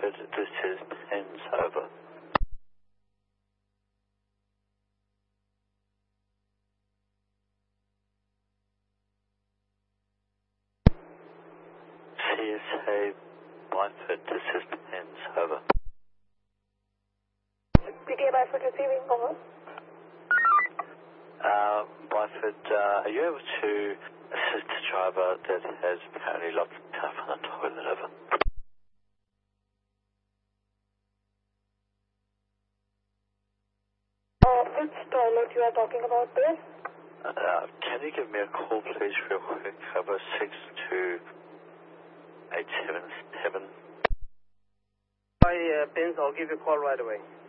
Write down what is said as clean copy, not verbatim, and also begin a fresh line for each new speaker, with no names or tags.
Watford, this is Pens, over. CSA Watford, this is Pens, over.
PTA Watford receiving, over.
Watford, are you able to assist the driver that has apparently locked himself on the toilet, over?
Which toilet you are talking about there?
Can you give me a call, please, real quick? Over 62877.
Hi, Pins, I'll give you a call right away.